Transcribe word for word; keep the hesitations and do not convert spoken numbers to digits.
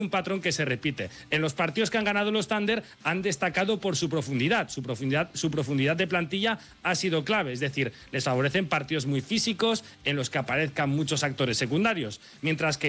un patrón que se repite. En los partidos que han ganado los Thunder han destacado por su profundidad. Su profundidad, su profundidad de plantilla ha sido clave. Es decir, les favorecen partidos muy físicos en los que aparezcan muchos actores secundarios. Mientras que